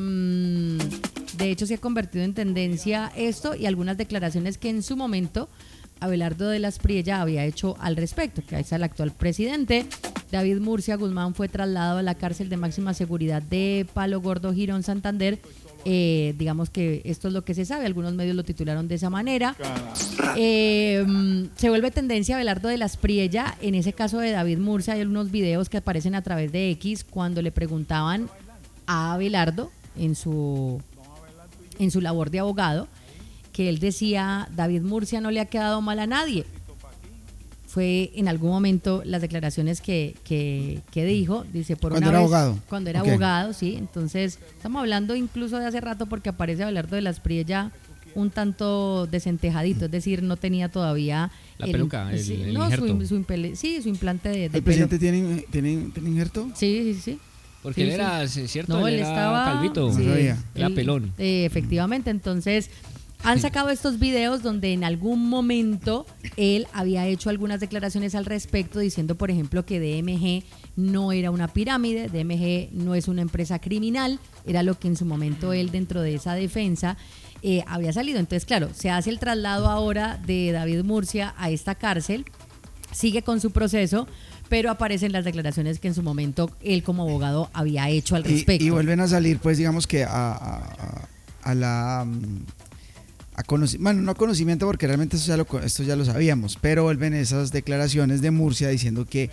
de hecho, se ha convertido en tendencia esto y algunas declaraciones que en su momento Abelardo de las Priella había hecho al respecto, que es el actual presidente. David Murcia Guzmán fue trasladado a la cárcel de máxima seguridad de Palo Gordo, Girón, Santander. Eh, digamos que esto es lo que se sabe, algunos medios lo titularon de esa manera. Eh, se vuelve tendencia Abelardo de las Priella. En ese caso de David Murcia hay unos videos que aparecen a través de X cuando le preguntaban a Abelardo en su, en su labor de abogado, que él decía: David Murcia no le ha quedado mal a nadie. Fue en algún momento las declaraciones que, que, que dijo, dice, por cuando una era vez, abogado. Cuando era okay. abogado, sí. Entonces, estamos hablando incluso de hace rato, porque aparece Abelardo de las Priella un tanto desentejadito, es decir, no tenía todavía la el, peluca, el, sí, el no, injerto. Su, su impele, sí, su implante de, de ¿El presidente tiene, tiene, tiene injerto? Sí, sí, sí. Porque sí, él era, sí. ¿cierto? No, él, él era estaba calvito, sí, no era pelón. Eh, efectivamente, entonces han sacado estos videos donde en algún momento él había hecho algunas declaraciones al respecto, diciendo, por ejemplo, que D M G no era una pirámide, D M G no es una empresa criminal, era lo que en su momento él, dentro de esa defensa, eh, había salido. Entonces, claro, se hace el traslado ahora de David Murcia a esta cárcel, sigue con su proceso, pero aparecen las declaraciones que en su momento él como abogado había hecho al respecto. Y, y vuelven a salir, pues digamos que a, a, a la mm, a conoci- bueno, no conocimiento porque realmente esto ya lo, co- esto ya lo sabíamos, pero vuelven esas declaraciones de Murcia diciendo que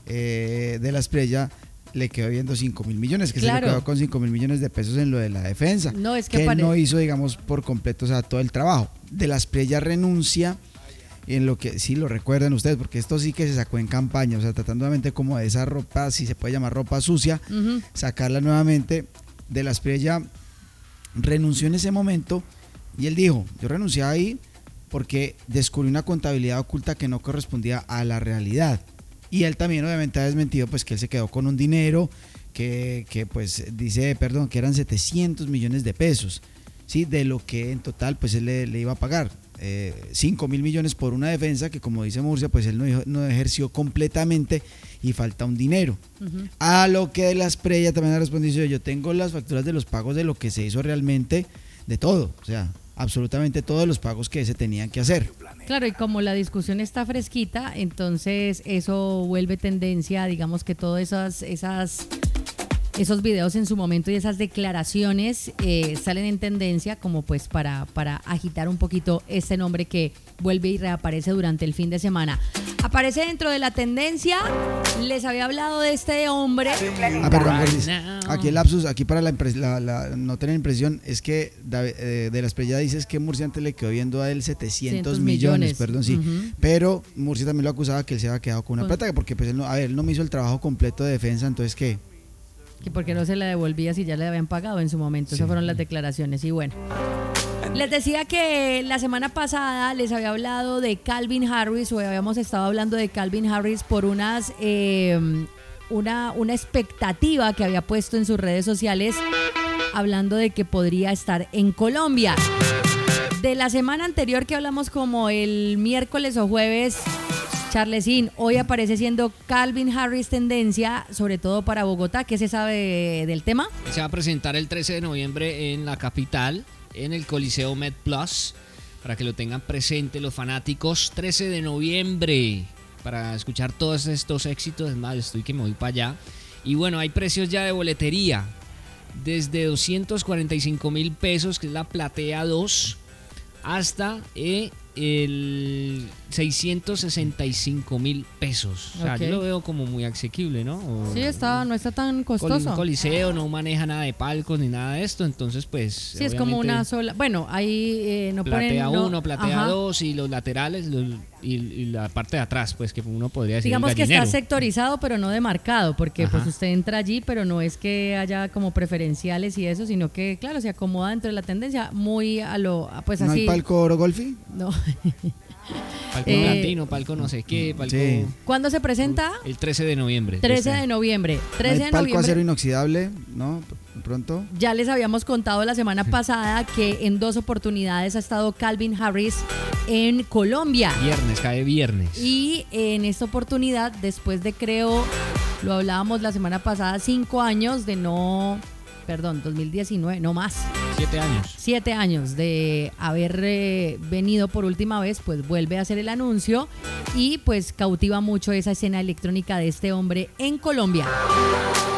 eh, De la Espriella le quedó viendo cinco mil millones, que Claro. se le quedó con cinco mil millones de pesos en lo de la defensa, No, es que que él pare- no hizo, digamos, por completo, o sea, todo el trabajo. De la Espriella renuncia en lo que sí lo recuerdan ustedes, porque esto sí que se sacó en campaña, o sea, tratando nuevamente como de esa ropa, si se puede llamar ropa sucia, Ujú. sacarla nuevamente. De la Espriella renunció en ese momento y él dijo, yo renuncié ahí porque descubrí una contabilidad oculta que no correspondía a la realidad. Y él también obviamente ha desmentido pues que él se quedó con un dinero que, que pues dice, perdón, que eran setecientos millones de pesos, ¿sí? De lo que en total pues él le, le iba a pagar. Eh, cinco mil millones por una defensa que, como dice Murcia, pues él no, dijo- no ejerció completamente y falta un dinero. Ujú. A lo que De la Espriella también ha respondido, yo tengo las facturas de los pagos de lo que se hizo realmente, de todo, o sea, absolutamente todos los pagos que se tenían que hacer. Claro, y como la discusión está fresquita, entonces eso vuelve tendencia, digamos que todas esas, esas, esos videos en su momento y esas declaraciones eh, salen en tendencia como pues para, para agitar un poquito este nombre que vuelve y reaparece durante el fin de semana. Aparece dentro de la tendencia, les había hablado de este hombre. Ah, perdón, Right Gordis. now. Aquí el lapsus, aquí para la, impres- la, la- no tener impresión, es que David- eh, De la Espriella dice es que Murcia antes le quedó viendo a él setecientos millones, millones. perdón, sí. Ujú. Pero Murcia también lo acusaba que él se había quedado con una Con- plata, porque pues él no, a ver, él no me hizo el trabajo completo de defensa, entonces ¿qué? Que porque no se la devolvía si ya le habían pagado en su momento. Sí. Esas fueron las declaraciones. Y bueno, les decía que la semana pasada les había hablado de Calvin Harris, o habíamos estado hablando de Calvin Harris por unas eh, una, una expectativa que había puesto en sus redes sociales, hablando de que podría estar en Colombia. De la semana anterior que hablamos como el miércoles o jueves, Charlesín, hoy aparece siendo Calvin Harris tendencia, sobre todo para Bogotá. ¿Qué se sabe del tema? Se va a presentar el trece de noviembre en la capital, en el Coliseo Med Plus, para que lo tengan presente los fanáticos. trece de noviembre, para escuchar todos estos éxitos. Es más, estoy que me voy para allá. Y bueno, hay precios ya de boletería, desde doscientos cuarenta y cinco mil pesos, que es la platea dos, hasta eh, el seiscientos sesenta y cinco mil pesos. O sea, Ok. yo lo veo como muy asequible, ¿no? O- Sí, está, no está tan Col- costoso. Coliseo no maneja nada de palcos ni nada de esto, entonces pues Sí, es como obviamente, una sola. Bueno, ahí eh, no ponen. platea no- uno, platea ajá. dos y los laterales los- y, y la parte de atrás, pues que uno podría decir Digamos el que está gallinero. sectorizado, pero no demarcado, porque Ajá. pues usted entra allí, pero no es que haya como preferenciales y eso, sino que, claro, se acomoda dentro de la tendencia muy a lo, a, pues ¿No así. hay palco Oro Golfi? No. Palco Eh, platino, palco no sé qué, palco Sí. ¿Cuándo se presenta? el trece de noviembre. trece este de noviembre. ¿No trece hay de palco acero noviembre. inoxidable? ¿No? ¿Pronto? Ya les habíamos contado la semana pasada que en dos oportunidades ha estado Calvin Harris en Colombia. Viernes, cae viernes. Y en esta oportunidad, después de creo, lo hablábamos la semana pasada, cinco años de no, perdón, dos mil diecinueve, no más, Siete años. siete años de haber eh, venido por última vez, pues vuelve a hacer el anuncio y pues cautiva mucho esa escena electrónica de este hombre en Colombia.